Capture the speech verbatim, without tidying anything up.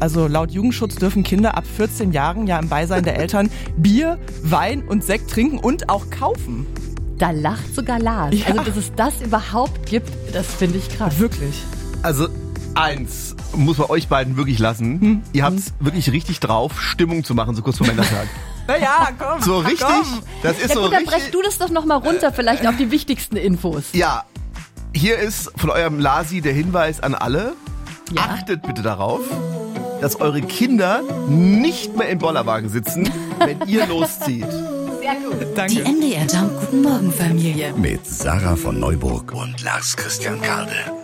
Also laut Jugendschutz dürfen Kinder ab vierzehn Jahren ja im Beisein der Eltern Bier, Wein und Sekt trinken und auch kaufen. Da lacht sogar Lars. Ja. Also, dass es das überhaupt gibt, das finde ich krass. Wirklich. Also eins muss man euch beiden wirklich lassen. Hm. Ihr habt es wirklich richtig drauf, Stimmung zu machen, so kurz vor Männertag. Na ja, komm. So richtig? Komm. Das ist Ja so gut, dann richtig. brech du das doch nochmal runter, vielleicht auf die wichtigsten Infos. Ja, hier ist von eurem Lasi der Hinweis an alle. Ja. Achtet bitte darauf, dass eure Kinder nicht mehr im Bollerwagen sitzen, wenn ihr loszieht. Sehr gut. Danke. Die M D R Jump Guten Morgen Familie. Mit Sarah von Neuburg und Lars Christian Kade.